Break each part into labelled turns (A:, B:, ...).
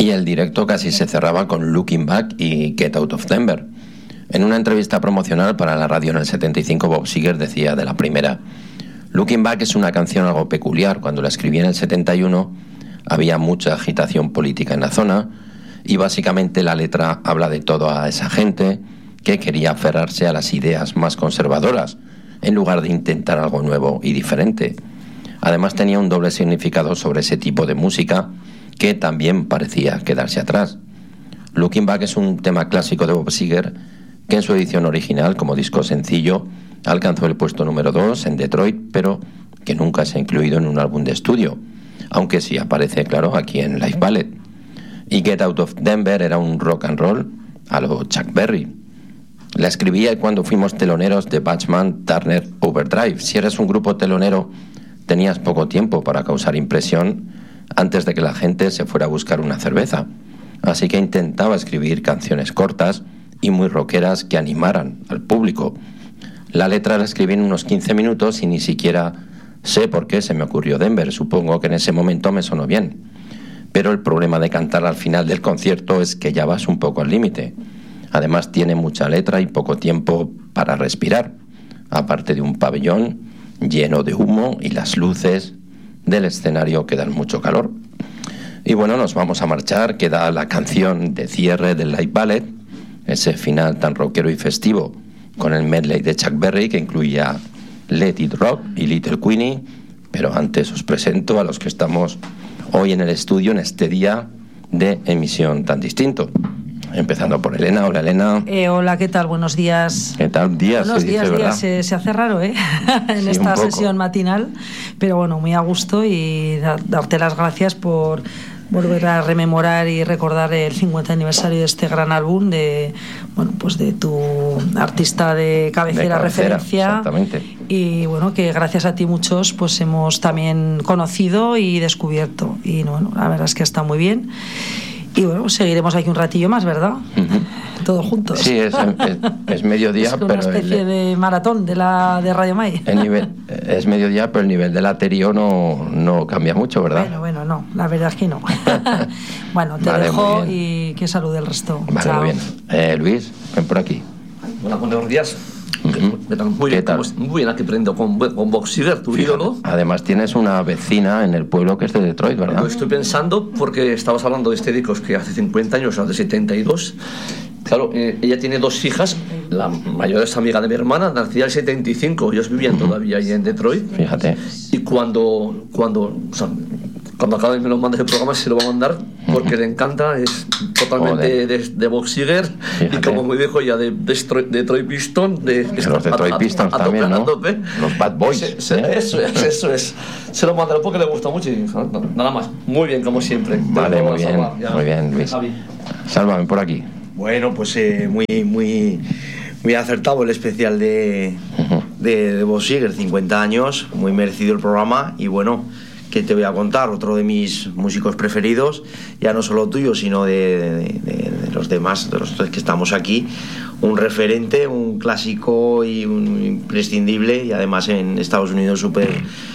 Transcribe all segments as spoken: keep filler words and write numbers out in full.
A: Y el directo casi se cerraba con Looking Back y Get Out of Denver. En una entrevista promocional para la radio en el setenta y cinco, Bob Seger decía de la primera: Looking Back es una canción algo peculiar. Cuando la escribí en el setenta y uno había mucha agitación política en la zona y básicamente la letra habla de toda esa gente que quería aferrarse a las ideas más conservadoras en lugar de intentar algo nuevo y diferente. Además tenía un doble significado sobre ese tipo de música que también parecía quedarse atrás. Looking Back es un tema clásico de Bob Seger que en su edición original como disco sencillo alcanzó el puesto número dos en Detroit, pero que nunca se ha incluido en un álbum de estudio, aunque sí aparece, claro, aquí en Live Ballet. Y Get Out of Denver era un rock and roll a lo Chuck Berry. La escribía cuando fuimos teloneros de Bachman Turner Overdrive. Si eres un grupo telonero, tenías poco tiempo para causar impresión antes de que la gente se fuera a buscar una cerveza. Así que intentaba escribir canciones cortas y muy rockeras que animaran al público. La letra la escribí en unos quince minutos y ni siquiera sé por qué se me ocurrió Denver. Supongo que en ese momento me sonó bien. Pero el problema de cantar al final del concierto es que ya vas un poco al límite. Además tiene mucha letra y poco tiempo para respirar, aparte de un pabellón lleno de humo y las luces del escenario que dan mucho calor. Y bueno, nos vamos a marchar. Queda la canción de cierre del Live Ballet, ese final tan rockero y festivo, con el medley de Chuck Berry que incluía Let It Rock y Little Queenie. Pero antes os presento a los que estamos hoy en el estudio en este día de emisión tan distinto. Empezando por Elena. Hola, Elena.
B: Eh, hola, ¿qué tal? Buenos días.
A: ¿Qué tal? Días,
B: Buenos
A: se
B: días,
A: dice,
B: días. Se, se hace raro, ¿eh? en
A: sí,
B: esta sesión matinal. Pero bueno, muy a gusto y da, darte las gracias por volver a rememorar y recordar el cincuenta aniversario de este gran álbum de, bueno, pues de tu artista de cabecera,
A: de cabecera
B: referencia.
A: Exactamente.
B: Y bueno, que gracias a ti muchos pues hemos también conocido y descubierto. Y bueno, la verdad es que está muy bien. Y bueno, seguiremos aquí un ratillo más, ¿verdad? Uh-huh. Todos juntos.
A: Sí, es, es, es mediodía,
B: es
A: pero...
B: una especie el, de maratón de la de Radio Mai.
A: El nivel, es mediodía, pero el nivel del aterío no, no cambia mucho, ¿verdad?
B: Bueno, bueno, no, la verdad es que no. Bueno, te vale, dejo y que salude el resto.
A: Vale,
B: Chao.
A: Muy bien. Eh, Luis, ven por aquí.
C: Hola, buenos días.
A: Uh-huh.
C: Muy bien,
A: tal?
C: Muy bien, aquí prendo con, con Bob Seger, tu ídolo.
A: Además tienes una vecina en el pueblo que es de Detroit, ¿verdad?
C: Lo estoy pensando porque estabas hablando de este disco que hace cincuenta años, o sea, de setenta y dos. Claro, eh, ella tiene dos hijas, la mayor es amiga de mi hermana, nacida en el setenta y cinco, ellos vivían uh-huh. todavía ahí en Detroit.
A: Fíjate.
C: Y cuando, cuando, o sea, cuando acabe me lo mandes el programa se lo va a mandar porque uh-huh. le encanta, es totalmente de, de Bob Seger y como me dijo ya de, de Detroit Pistons, de,
A: de los Detroit Pistons también, ¿no? Los Bad Boys.
C: Se, se, ¿eh? Eso es, eso es. Se lo mandaré porque le gusta mucho y nada más. Muy bien, como siempre.
A: Vale, muy bien, muy bien, Luis. Sálvame por aquí.
D: Bueno, pues eh, muy, muy, muy acertado el especial de, uh-huh. de, de Bob Seger, cincuenta años, muy merecido el programa y bueno, ¿qué te voy a contar? Otro de mis músicos preferidos, ya no solo tuyo, sino de, de, de, de los demás, de los tres que estamos aquí, un referente, un clásico y un imprescindible y además en Estados Unidos súper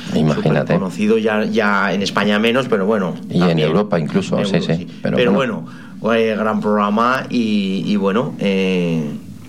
D: conocido, ya, ya en España menos, pero bueno.
A: Y en Europa incluso, en sí, Europa, sí, sí.
D: Pero, pero bueno, bueno eh, gran programa y, y bueno, eh,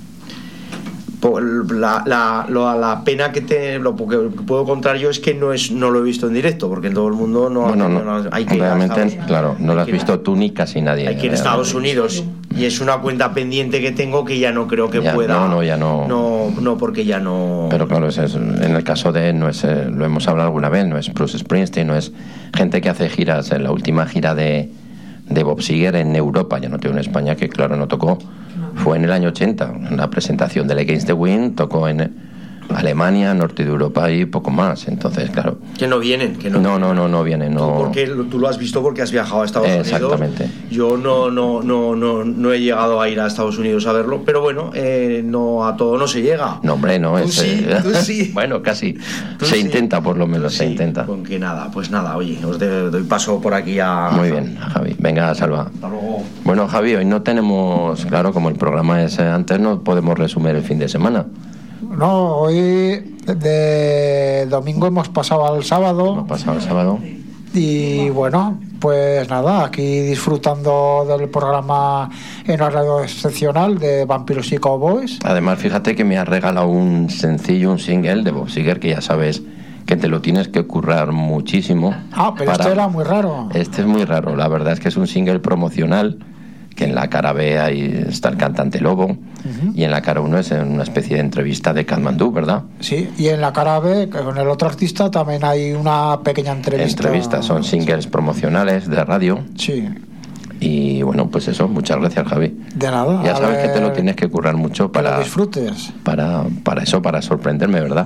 D: la, la, la, la pena que te lo que puedo contar yo es que no es no lo he visto en directo porque en todo el mundo no,
A: bueno, no,
D: no hay que
A: realmente Estados, claro no lo has visto tú ni casi nadie
D: hay que ir a Estados Unidos y es una cuenta pendiente que tengo que ya no creo que
A: ya,
D: pueda
A: no no ya no
D: no no porque ya no
A: pero claro es, es, en el caso de no es eh, lo hemos hablado alguna vez, no es Bruce Springsteen, no es gente que hace giras. En la última gira de de Bob Seger en Europa, ya no tengo en España, que claro no tocó, fue en el año ochenta, en la presentación del Against the Wind, tocó en Alemania, norte de Europa y poco más, entonces claro.
D: Que no vienen, que no.
A: No, no, no, no vienen, no.
D: Tú, porque tú lo has visto porque has viajado a Estados Unidos.
A: Exactamente.
D: Yo no, no, no, no, no he llegado a ir a Estados Unidos a verlo, pero bueno, eh, no a todo no se llega.
A: No, hombre, no
D: tú
A: es.
D: Sí,
A: eh,
D: tú sí.
A: Bueno, casi.
D: Tú
A: se
D: sí.
A: intenta, por lo menos,
D: tú
A: se
D: sí.
A: intenta.
D: Con que nada, pues nada, oye, os de, doy paso por aquí a.
A: Muy bien, a Javi. Venga, Salva.
D: Hasta luego.
A: Bueno, Javi, hoy no tenemos, claro, como el programa es antes, no podemos resumir el fin de semana.
E: No, hoy de domingo hemos pasado al sábado.
A: Hemos pasado al sábado.
E: Y bueno, pues nada, aquí disfrutando del programa en horario excepcional de Vampiros y Cowboys.
A: Además, fíjate que me has regalado un sencillo, un single de Bob Seger, que ya sabes que te lo tienes que currar muchísimo.
E: Ah, pero
A: para...
E: este era muy raro.
A: Este es muy raro, la verdad es que es un single promocional, que en la cara B ahí está el cantante Lobo, uh-huh. y en la cara uno es una especie de entrevista de Katmandú, ¿verdad?
E: Sí, y en la cara B, con el otro artista, también hay una pequeña entrevista.
A: Entrevistas, son singles sí. promocionales de radio.
E: Sí.
A: Y bueno, pues eso, muchas gracias, Javi.
E: De nada.
A: Ya sabes que te lo tienes que currar mucho para...
E: Que lo disfrutes.
A: Para, para eso, para sorprenderme, ¿verdad?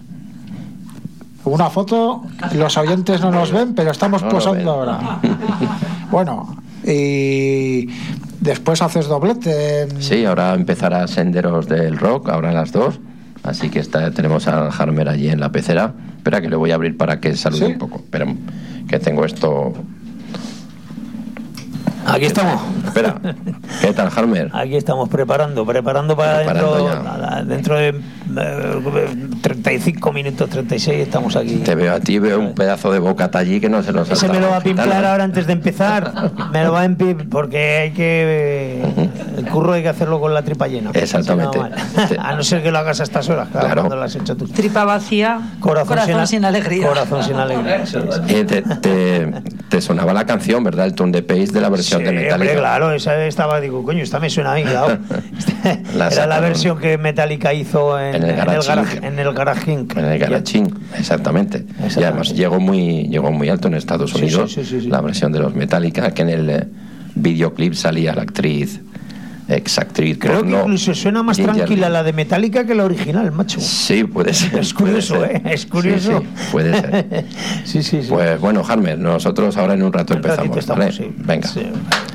E: Una foto, los oyentes no nos ven, pero estamos no posando ahora. Bueno, y después haces doblete. En...
A: Sí, ahora empezará Senderos del Rock, ahora a las dos. Así que está, tenemos al Harmer allí en la pecera. Espera que le voy a abrir para que salude ¿Sí? un poco. Espera, que tengo esto...
F: Aquí estamos.
A: Espera, ¿qué tal, Harmer?
F: Aquí estamos preparando, preparando para preparando dentro, nada, dentro de eh, treinta y cinco minutos, treinta y seis, estamos aquí.
A: Te veo a ti, veo un pedazo de bocata allí que no se nos ha.
F: Ese me lo va a pimplar ahora antes de empezar. Me lo va a empimplar porque hay que. El curro hay que hacerlo con la tripa llena.
A: Exactamente.
F: Si no, a no ser que lo hagas a estas horas, claro, claro. Cuando lo has hecho tú.
B: Tripa vacía, corazón, corazón sin, sin alegría.
F: Corazón sin alegría. Sí, sí.
A: Eh, te, te, te sonaba la canción, ¿verdad? El tune de Pace de la versión
F: sí,
A: de Metallica.
F: Hombre, claro, esa estaba, digo, coño, esta me suena a mí, claro. la Era la versión que Metallica hizo en, en el Garage en el Garage Inc.
A: En el Garage Inc, exactamente. Y además llegó muy, llegó muy alto en Estados Unidos, sí, sí, sí, sí, sí. la versión de los Metallica, que en el eh, videoclip salía la actriz, exactriz.
F: Creo
A: porno,
F: que incluso suena más
A: Ginger
F: tranquila
A: Lee.
F: La de Metallica que la original, macho.
A: Sí, puede ser.
F: Es curioso, ¿eh? Es curioso.
A: Sí, sí, puede ser.
F: sí, sí, sí.
A: Pues bueno, Harmer, nosotros ahora en un rato un empezamos, estamos, ¿vale?
F: Sí.
A: Venga.
F: Sí.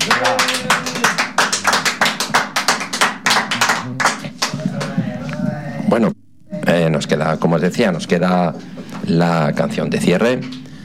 A: Bueno, eh, nos queda, como os decía, nos queda la canción de cierre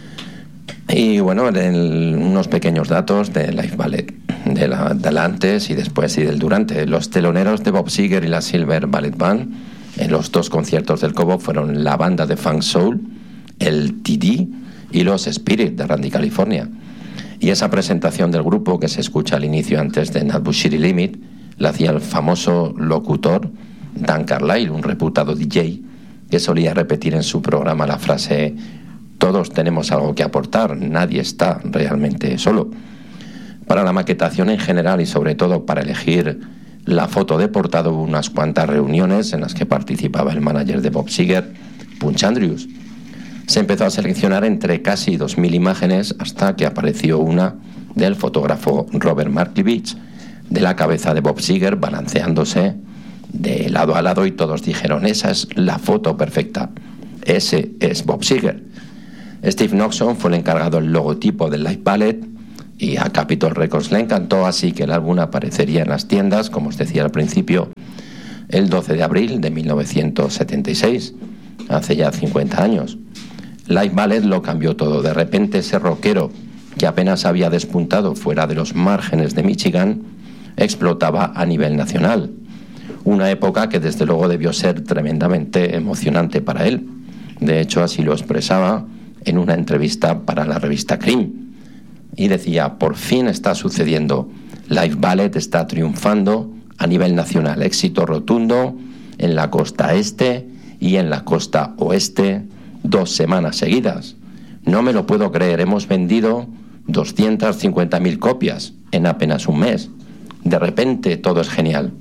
A: y bueno, el, unos pequeños datos de Live Ballet, de la, del antes y después y del durante. Los teloneros de Bob Seger y la Silver Ballet Band en los dos conciertos del Cobo fueron la banda de Funk Soul, el T D y los Spirit de Randy, California. Y esa presentación del grupo que se escucha al inicio antes de Not Bullshit Limit la hacía el famoso locutor Dan Carlyle, un reputado D J que solía repetir en su programa la frase: todos tenemos algo que aportar, nadie está realmente solo. Para la maquetación en general y sobre todo para elegir la foto de portada hubo unas cuantas reuniones en las que participaba el manager de Bob Seger, Punch Andrews. Se empezó a seleccionar entre casi dos mil imágenes hasta que apareció una del fotógrafo Robert Markiewicz de la cabeza de Bob Seger balanceándose de lado a lado y todos dijeron: esa es la foto perfecta, ese es Bob Seger. Steve Noxon fue el encargado del logotipo del Live Ballet y a Capitol Records le encantó, así que el álbum aparecería en las tiendas, como os decía al principio, el doce de abril de mil novecientos setenta y seis, hace ya cincuenta años. Live Ballet lo cambió todo. De repente ese rockero que apenas había despuntado fuera de los márgenes de Michigan explotaba a nivel nacional. Una época que desde luego debió ser tremendamente emocionante para él. De hecho, así lo expresaba en una entrevista para la revista Cream. Y decía: por fin está sucediendo. Live Ballet está triunfando a nivel nacional. Éxito rotundo en la costa este y en la costa oeste dos semanas seguidas. No me lo puedo creer. Hemos vendido doscientas cincuenta mil copias en apenas un mes. De repente todo es genial.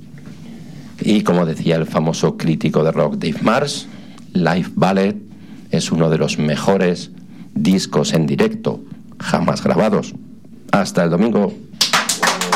A: Y como decía el famoso crítico de rock Dave Marsh, Live Ballet es uno de los mejores discos en directo jamás grabados. Hasta el domingo.